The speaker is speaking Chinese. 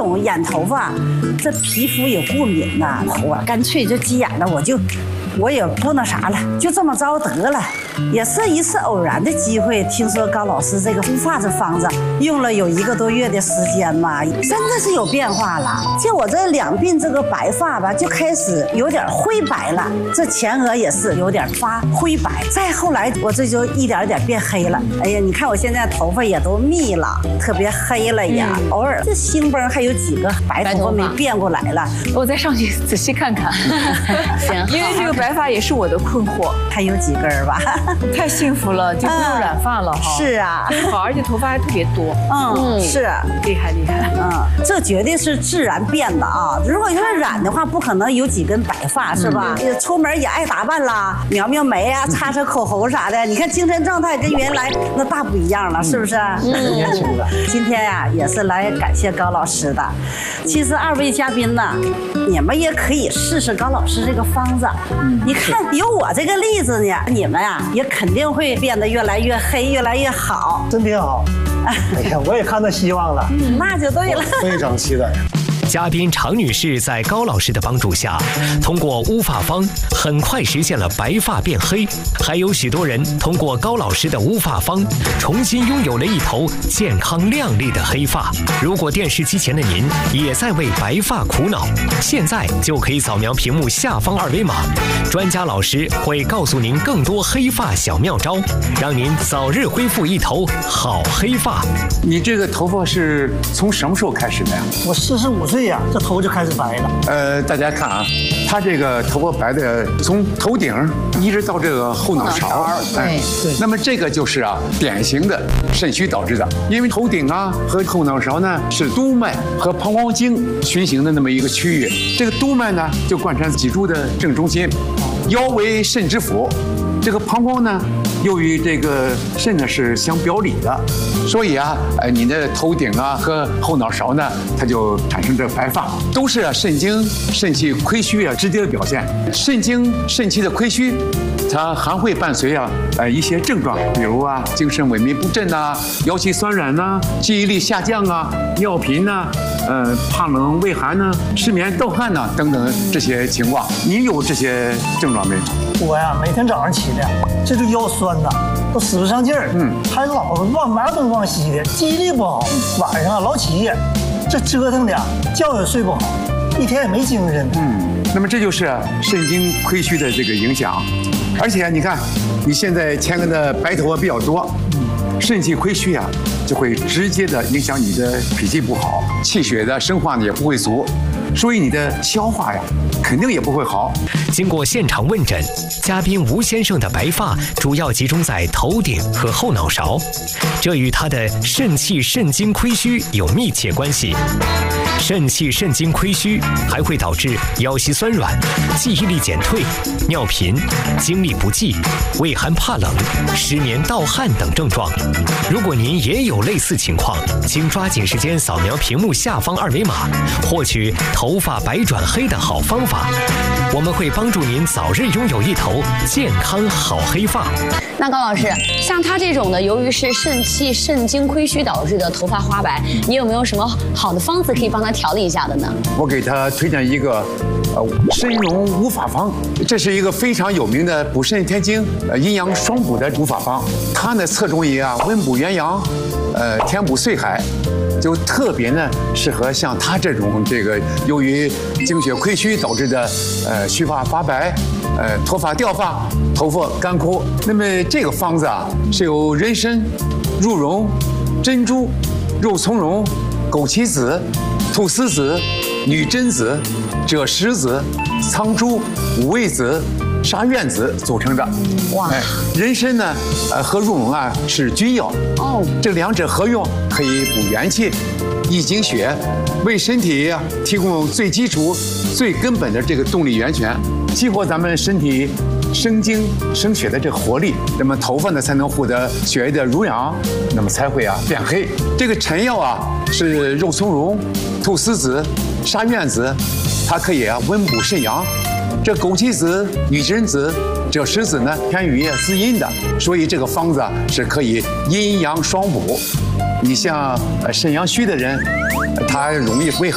种染头发，这皮肤也过敏呐，我干脆就急眼了，我也不那啥了，就这么着得了。也是一次偶然的机会，听说高老师这个护发这方子用了有1个多月的时间嘛，真的是有变化了。就我这两鬓这个白发吧，就开始有点灰白了，这前额也是有点发灰白。再后来我这就一点点变黑了。哎呀，你看我现在头发也都密了，特别黑了呀。偶尔这星崩还有几个白头发没变过来了， 我再上去仔细看看。行，因为这个白发也是我的困惑， 还有几根吧。 太幸福了，就不用染发了哈。 是啊， 好，而且头发还特别多。 是厉害厉害。 这绝对是自然变的啊！如果要是染的话，不可能有几根白发，是吧？出门也爱打扮啦，描描眉啊，擦擦口红啥的。你看精神状态跟原来那大不一样了，是不是？ 年轻了。 今天呀，也是来感谢高老师的。其实2位嘉宾呢，你们也可以试试高老师这个方子。你看有我这个例子呢，你们呀也肯定会变得越来越黑，越来越好。 真挺好。哎呀，我也看到希望了。 那就对了。 非常期待。 嘉宾常女士在高老师的帮助下，通过乌发方很快实现了白发变黑，还有许多人通过高老师的乌发方，重新拥有了一头健康亮丽的黑发。如果电视机前的您也在为白发苦恼，现在就可以扫描屏幕下方2维码，专家老师会告诉您更多黑发小妙招，让您早日恢复一头好黑发。 你这个头发是从什么时候开始的呀？ 我45岁呀，这头就开始白了。 大家看啊，他这个头发白的，从头顶一直到这个后脑勺。 对。 那么这个就是典型的肾虚导致的，因为头顶和后脑勺呢是督脉和膀胱经循行的那么一个区域，这个督脉呢就贯穿脊柱的正中心，腰为肾之府，这个膀胱呢又与这个肾呢是相表里的，所以你的头顶和后脑勺呢，它就产生这白发，都是肾精肾气亏虚直接的表现。肾精肾气的亏虚，它还会伴随一些症状，比如精神萎靡不振腰膝酸软记忆力下降尿频怕冷畏寒失眠盗汗等等这些情况。你有这些症状没？ 我呀，每天早上起来，这就腰酸都使不上劲儿，还老往哪东往西的，记忆力不好，晚上老起夜，这折腾的觉也睡不好，一天也没精神。 那么这就是肾精亏虚的这个影响，而且你看，你现在前额的白头发比较多，肾气亏虚就会直接的影响你的脾气不好，气血的生化也不会足，所以你的消化肯定也不会好。 经过现场问诊，嘉宾吴先生的白发主要集中在头顶和后脑勺，这与他的肾气肾精亏虚有密切关系。肾气肾精亏虚还会导致腰膝酸软、记忆力减退、尿频、精力不济、畏寒怕冷、失眠盗汗等症状。如果您也有类似情况，请抓紧时间扫描屏幕下方2维码，获取头发白转黑的好方法。我们会帮助您早日拥有一头健康好黑发。 那高老师，像他这种的，由于是肾气肾精亏虚导致的头发花白，你有没有什么好的方子可以帮他调理一下的呢？ 我给他推荐一个参茸乌发方，这是一个非常有名的补肾填精、阴阳双补的乌发方。它呢侧重于温补元阳，填补髓海，就特别呢适合像他这种由于精血亏虚导致的须发发白、脱发掉发、头发干枯。那么这个方子是由人参、鹿茸、珍珠、肉苁蓉、枸杞子、菟丝子、女贞子、赭石子、苍术、五味子、沙苑子组成的。哇！人参呢，和鹿茸是君药。这两者合用可以补元气、益精血，为身体提供最基础、最根本的这个动力源泉，激活咱们身体生精生血的这个活力，那么头发呢才能获得血液的濡养，那么才会变黑。这个臣药是肉苁蓉、菟丝子、沙苑子，它可以温补肾阳。这枸杞子、女贞子、赭石子呢偏于滋阴的，所以这个方子是可以阴阳双补。你像肾阳虚的人，他容易畏